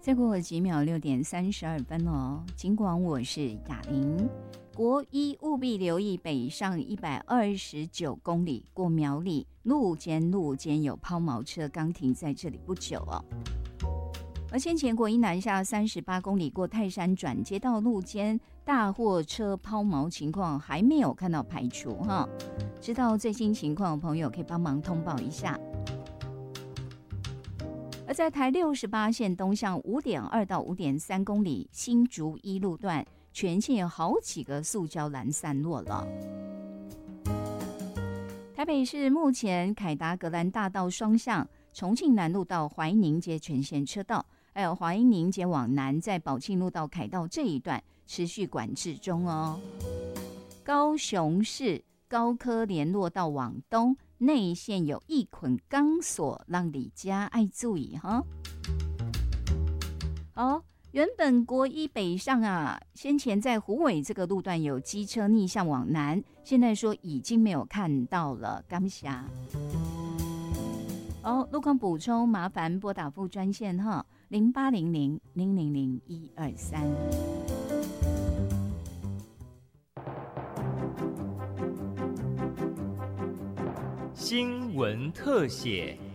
再过了几秒，6:32哦。尽管我是雅玲，国一务必留意北上129公里过苗栗，路肩有抛锚车刚停在这里不久哦。而先前国一南下38公里过泰山转接到路肩，大货车抛锚情况还没有看到排除哈。知道最新情况的朋友可以帮忙通报一下。而在台68线东向5.2到5.3公里新竹一路段，全线有好几个塑胶栏散落了。台北市目前凯达格兰大道双向、重庆南路到怀宁街全线车道，还有怀宁街往南在宝庆路到凯道这一段持续管制中哦。高雄市高科联络道往东内线有一捆钢索，让你家爱注意哈。好，原本国一北上啊，先前在虎尾这个路段有机车逆向往南，现在说已经没有看到了，感谢。路况补充麻烦拨打副专线哈，0800-000-123。 新闻特写。